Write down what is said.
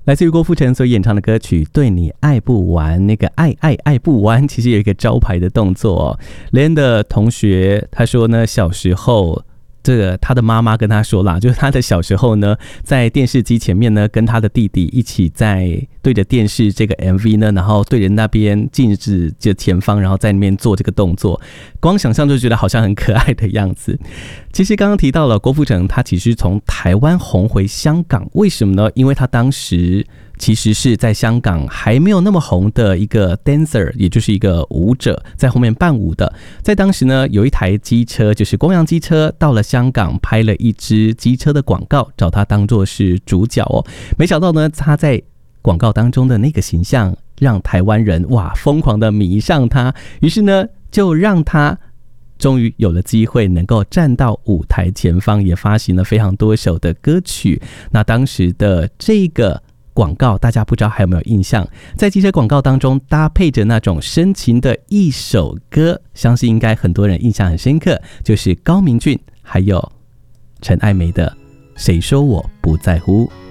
来自于郭富城所演唱的歌曲《对你爱不完》，那个爱不完，其实有一个招牌的动作哦。雷恩的同学他说呢，小时候这个他的妈妈跟他说啦，就是他的小时候呢，在电视机前面呢，跟他的弟弟一起在对着电视这个 MV 呢，然后对着那边镜子的前方，然后在那边做这个动作，光想象就觉得好像很可爱的样子。其实刚刚提到了郭富城，他其实从台湾红回香港，为什么呢？因为他当时其实是在香港还没有那么红的一个 dancer， 也就是一个舞者，在后面伴舞的。在当时呢，有一台机车，就是光阳机车，到了香港拍了一支机车的广告，找他当作是主角哦。没想到呢，他在广告当中的那个形象，让台湾人疯狂的迷上他，于是呢，就让他终于有了机会能够站到舞台前方，也发行了非常多首的歌曲。那当时的这个广告大家不知道还有没有印象，在机车广告当中搭配着那种深情的一首歌，相信应该很多人印象很深刻，就是高明骏还有陈爱梅的《谁说我不在乎》。